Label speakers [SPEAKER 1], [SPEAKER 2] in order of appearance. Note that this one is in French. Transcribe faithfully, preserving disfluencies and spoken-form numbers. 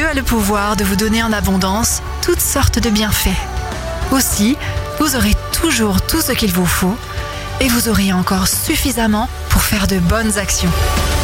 [SPEAKER 1] Dieu a le pouvoir de vous donner en abondance toutes sortes de bienfaits. Aussi, vous aurez toujours tout ce qu'il vous faut et vous aurez encore suffisamment pour faire de bonnes actions.